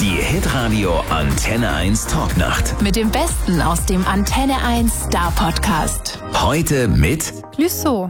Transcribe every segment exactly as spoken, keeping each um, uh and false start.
Die Hitradio Antenne eins Talknacht. Mit dem Besten aus dem Antenne eins Star Podcast. Heute mit Clouseau.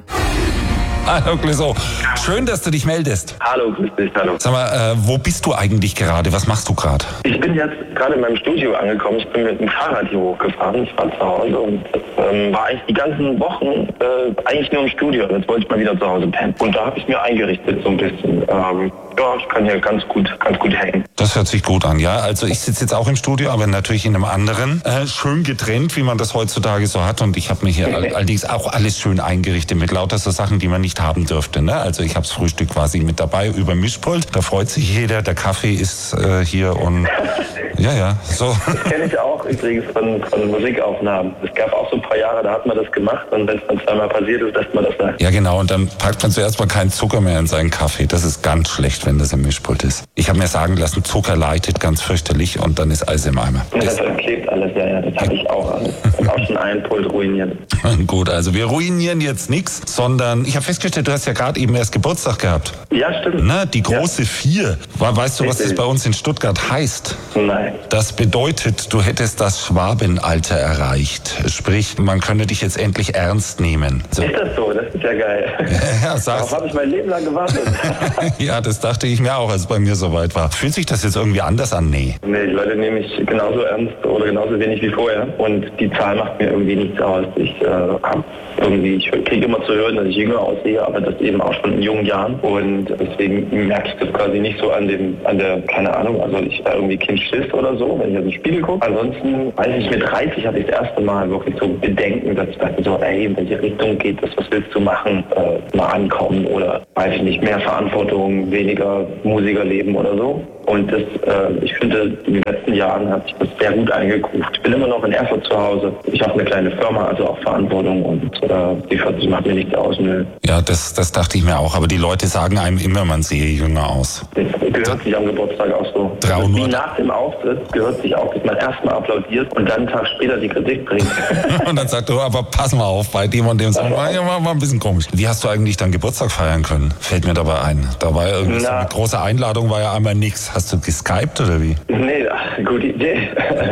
Hallo Clouseau, schön, dass du dich meldest. Hallo, grüß dich, hallo. Sag mal, äh, wo bist du eigentlich gerade? Was machst du gerade? Ich bin jetzt gerade in meinem Studio angekommen. Ich bin mit dem Fahrrad hier hochgefahren. Ich war zu Hause und ähm, war eigentlich die ganzen Wochen äh, eigentlich nur im Studio. Jetzt wollte ich mal wieder zu Hause pennen. Und da habe ich mir eingerichtet so ein bisschen. Ähm, ja, ich kann hier ganz gut, ganz gut hängen. Das hört sich gut an, ja. Also ich sitze jetzt auch im Studio, aber natürlich in einem anderen. Äh, schön getrennt, wie man das heutzutage so hat. Und ich habe mir hier all, allerdings auch alles schön eingerichtet mit lauter so Sachen, die man nicht haben dürfte. Ne? Also ich habe das Frühstück quasi mit dabei über Mischpult. Da freut sich jeder. Der Kaffee ist äh, hier und ja, ja, so. Das kenne ich auch übrigens von, von Musikaufnahmen. Es gab auch so ein paar Jahre, da hat man das gemacht und wenn es dann zweimal passiert ist, lässt man das da. Ja genau, und dann packt man zuerst mal keinen Zucker mehr in seinen Kaffee. Das ist ganz schlecht, wenn das im Mischpult ist. Ich habe mir sagen lassen, Zucker leitet ganz fürchterlich und dann ist alles im Eimer. Und das klebt alles, ja, ja, das habe ich auch alles. Und auch schon einen Pult ruiniert. Gut, also wir ruinieren jetzt nichts, sondern ich habe festgestellt, du hast ja gerade eben erst Geburtstag gehabt. Ja, stimmt. Na, die große ja. Vier. Weißt du, was das bei uns in Stuttgart heißt? Nein. Das bedeutet, du hättest das Schwabenalter erreicht. Sprich, man könnte dich jetzt endlich ernst nehmen. So. Ist das so? Das ist ja geil. Ja, darauf habe ich mein Leben lang gewartet. Ja, das dachte ich mir auch, als es bei mir soweit war. Fühlt sich das jetzt irgendwie anders an? Nee. Nee, die Leute nehmen mich genauso ernst oder genauso wenig wie vorher. Und die Zahl macht mir irgendwie nichts aus. Ich äh, habe irgendwie, ich kriege immer zu hören, dass ich jünger aussehe, aber das eben auch schon in jungen Jahren. Und deswegen merke ich das quasi nicht so an dem, an der, keine Ahnung, also ich war irgendwie Kind Schiss oder so, wenn ich auf den Spiegel gucke. Ansonsten, weiß ich, mit dreißig hatte ich das erste Mal wirklich so Bedenken, dass ich dachte so, ey, in welche Richtung geht das, was willst du machen, äh, mal ankommen oder, weiß ich nicht, mehr Verantwortung, weniger Musikerleben oder so. Und das, äh, ich finde, in den letzten Jahren hat sich das sehr gut eingegruft. Ich bin immer noch in Erfurt zu Hause. Ich habe eine kleine Firma, also auch Verantwortung und äh, die vierzig macht mir nichts aus. Nö. Ja, das, das dachte ich mir auch. Aber die Leute sagen einem immer, man sehe jünger aus. Das gehört sich am Geburtstag auch so. Also wie nach dem Auftritt gehört sich auch, dass man erstmal applaudiert und dann einen Tag später die Kritik bringt. Und dann sagt du, aber pass mal auf, bei dem und dem Song war, ja, war, war ein bisschen komisch. Wie hast du eigentlich deinen Geburtstag feiern können? Fällt mir dabei ein. Da war ja irgendwie so eine große Einladung, war ja einmal nix. Hast du geskypt oder wie? Nee, ach, gute Idee.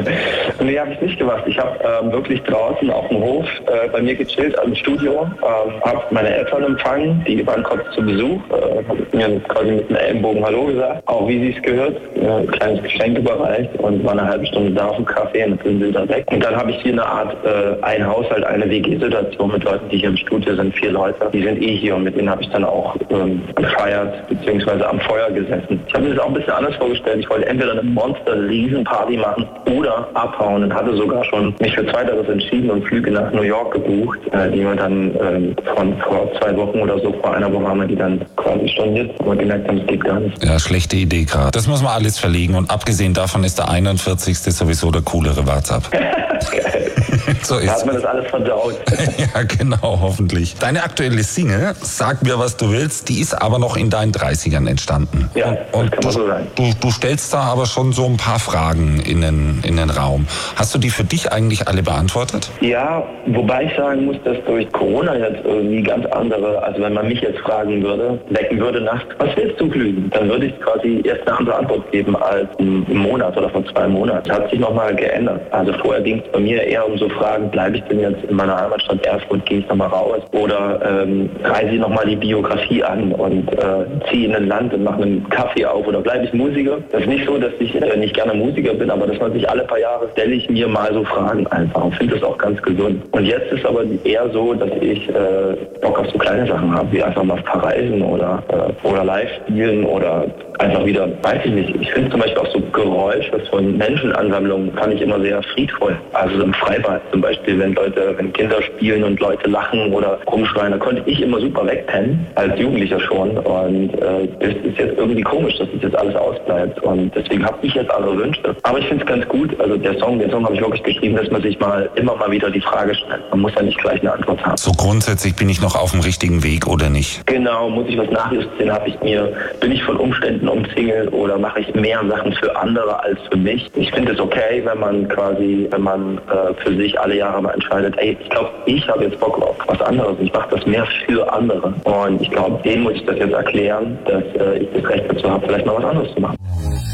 Nee, habe ich nicht gemacht. Ich habe ähm, wirklich draußen auf dem Hof äh, bei mir gechillt, am Studio. Ähm, habe meine Eltern empfangen, die waren kurz zu Besuch. Äh, habe mir quasi mit einem Ellenbogen Hallo gesagt, auch wie sie es gehört. Äh, ein kleines Geschenk überreicht und war eine halbe Stunde da auf dem Café und dann sind sie weg. Und dann habe ich hier eine Art, äh, ein Haushalt, eine W G-Situation mit Leuten, die hier im Studio sind, vier Leute. Die sind eh hier und mit denen habe ich dann auch ähm, gefeiert, beziehungsweise am Feuer gesessen. Ich habe mir das auch ein bisschen anders vorgestellt. Ich wollte entweder eine Monster-Riesenparty machen oder abhauen und hatte sogar schon mich für Zweiteres entschieden und Flüge nach New York gebucht, äh, die wir dann ähm, von vor zwei Wochen oder so, vor einer Woche haben wir die dann quasi storniert, aber gemerkt haben, es geht gar nicht. Ja, schlechte Idee gerade. Das muss man alles verlegen und abgesehen davon ist der einundvierzigste sowieso der coolere WhatsApp. Geil. So ist da hat man das alles verdaut. Ja, genau, hoffentlich. Deine aktuelle Single, Sag mir, was du willst, die ist aber noch in deinen dreißigern entstanden. Ja, und das kann man so sagen. Du, du stellst da aber schon so ein paar Fragen in den, in den Raum. Hast du die für dich eigentlich alle beantwortet? Ja, wobei ich sagen muss, dass durch Corona jetzt irgendwie ganz andere, also wenn man mich jetzt fragen würde, wecken würde nachts, was willst du glühen? Dann würde ich quasi jetzt eine andere Antwort geben als im Monat oder vor zwei Monaten. Das hat sich nochmal geändert. Also vorher ging es bei mir eher um so Fragen, bleibe ich denn jetzt in meiner Heimatstadt Erfurt, gehe ich nochmal raus oder ähm, reise ich nochmal die Biografie an und äh, ziehe in ein Land und mache einen Kaffee auf oder bleibe ich Musiker? Das ist nicht so, dass ich äh, nicht gerne Musiker bin, aber dass man sich alle paar Jahre stelle ich mir mal so Fragen einfach und finde das auch ganz gesund. Und jetzt ist aber eher so, dass ich äh, Bock auf so kleine Sachen habe, wie einfach mal verreisen oder, äh, oder live spielen oder einfach wieder, weiß ich nicht. Ich finde zum Beispiel auch so Geräusche von Menschenansammlungen fand ich immer sehr friedvoll. Also so im Freibad zum Beispiel, wenn Leute, wenn Kinder spielen und Leute lachen oder rumschreien, da konnte ich immer super wegpennen, als Jugendlicher schon. Und äh, das ist jetzt irgendwie komisch, dass das jetzt alles ausbleibt. Und deswegen habe ich jetzt andere Wünsche. Aber ich finde es ganz gut, also der Song, den Song habe ich wirklich geschrieben, dass man sich mal immer mal wieder die Frage stellt. Man muss ja nicht gleich eine Antwort haben. So grundsätzlich, bin ich noch auf dem richtigen Weg oder nicht? Genau, muss ich was nachjustieren, habe ich mir, bin ich von Umständen umzingelt oder mache ich mehr Sachen für andere als für mich? Ich finde es okay, wenn man quasi, wenn man äh, für sich alle Jahre mal entscheidet, ey, ich glaube, ich habe jetzt Bock auf was anderes. Ich mache das mehr für andere. Und ich glaube, denen muss ich das jetzt erklären, dass äh, ich das Recht dazu habe, vielleicht mal was anderes zu machen.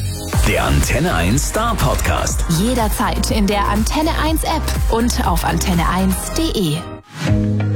Der Antenne eins Star Podcast. Jederzeit in der Antenne eins App und auf antenne eins punkt de.